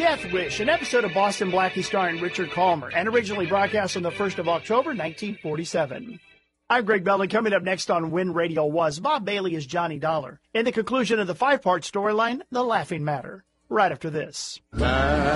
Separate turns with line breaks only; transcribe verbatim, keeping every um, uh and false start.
Death Wish, an episode of Boston Blackie starring Richard Calmer, and originally broadcast on the first of October, nineteen forty-seven. I'm Greg Belden. Coming up next on Win Radio was Bob Bailey as Johnny Dollar. In the conclusion of the five-part storyline, The Laughing Matter. Right after this.